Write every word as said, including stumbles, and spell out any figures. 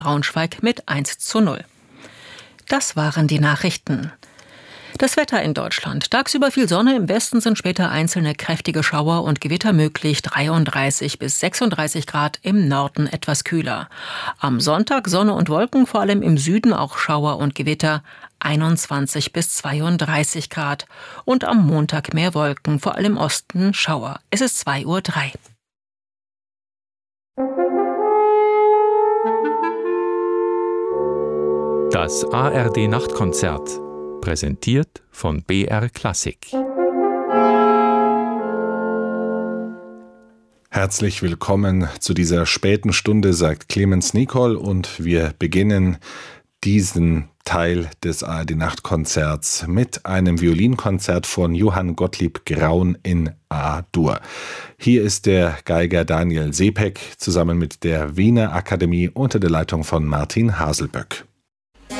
Braunschweig mit eins zu null. Das waren die Nachrichten. Das Wetter in Deutschland. Tagsüber viel Sonne, im Westen sind später einzelne kräftige Schauer und Gewitter möglich, dreiunddreißig bis sechsunddreißig Grad, im Norden etwas kühler. Am Sonntag Sonne und Wolken, vor allem im Süden auch Schauer und Gewitter, einundzwanzig bis zweiunddreißig Grad. Und am Montag mehr Wolken, vor allem im Osten Schauer. Es ist zwei Uhr drei. Das A R D-Nachtkonzert, präsentiert von B R Klassik. Herzlich willkommen zu dieser späten Stunde, sagt Clemens Nicol, und wir beginnen diesen Teil des A R D-Nachtkonzerts mit einem Violinkonzert von Johann Gottlieb Graun in A-Dur. Hier ist der Geiger Daniel Sepek zusammen mit der Wiener Akademie unter der Leitung von Martin Haselböck.